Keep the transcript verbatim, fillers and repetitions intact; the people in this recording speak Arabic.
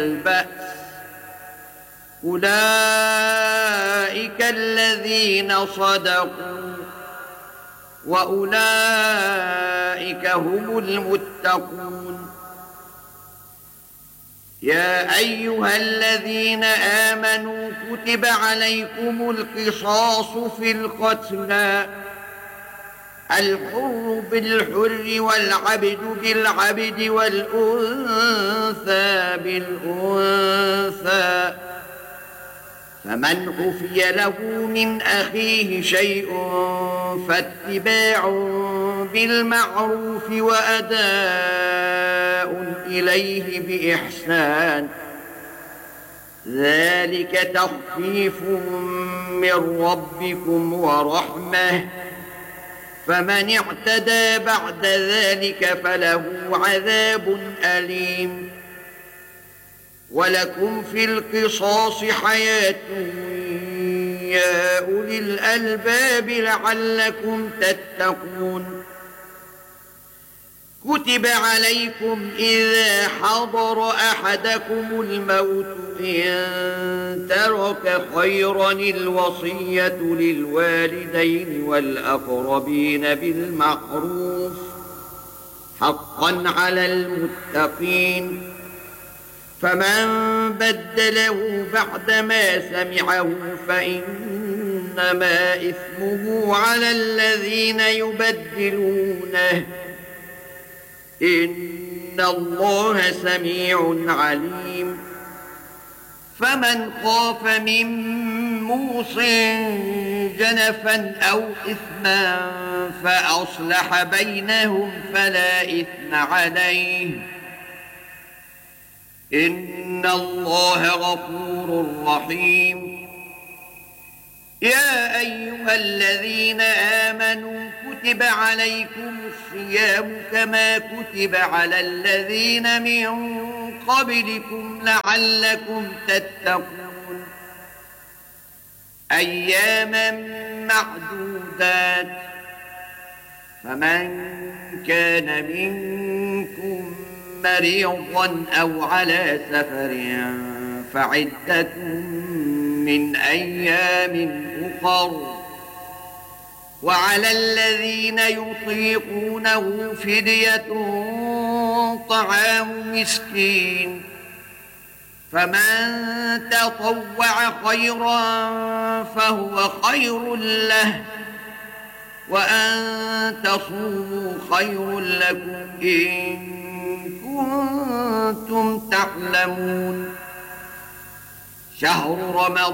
البأس أولئك الذين صدقوا وأولئك هم المتقون. يا أيها الذين آمنوا كتب عليكم القصاص في القتلى الحر بالحر والعبد بالعبد والأنثى بالأنثى، فمن عفي له من أخيه شيء فاتباع بالمعروف وأداء إليه بإحسان، ذلك تخفيف من ربكم ورحمة، فمن اعتدى بعد ذلك فله عذاب أليم. ولكم في القصاص حياة يا أولي الألباب لعلكم تتقون. كتب عليكم إذا حضر أحدكم الموت إن ترك خيرا الوصية للوالدين والأقربين بالمعروف حقا على المتقين، فمن بدله بعدما سمعه فإنما إثمه على الذين يبدلونه، إن الله سميع عليم. فمن خاف من موص جنفا أو إثما فأصلح بينهم فلا إثم عليه، إن الله غفور رحيم. يا أيها الذين آمنوا كتب عليكم الصيام كما كتب على الذين من قبلكم لعلكم تتقون، أياما معدودات، فمن كان منكم مريضا أو على سفر فعدة من أيام أخر، وعلى الذين يطيقونه فدية طعام مسكين، فمن تطوع خيرا فهو خير له، وأن تصوموا خير لكم إن كنتم تعلمون. شهر رمضان